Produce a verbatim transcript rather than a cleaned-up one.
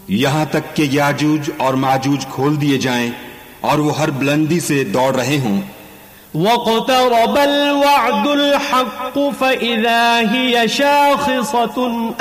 यहाँ तक कि याजूज और माजूज खोल दिए जाएं और वो हर बुलंदी से दौड़ रहे हों। वक़्तरबल वअदुल हक़्क़ु फ़इज़ा हिय शाख़िसतुन